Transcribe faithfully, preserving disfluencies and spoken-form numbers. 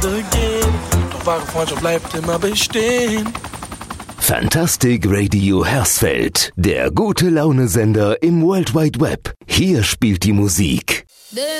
andere gehen. Doch wahre Freundschaft bleibt immer bestehen. Fantastic Radio Hersfeld, der gute Laune-Sender im World Wide Web. Hier spielt die Musik.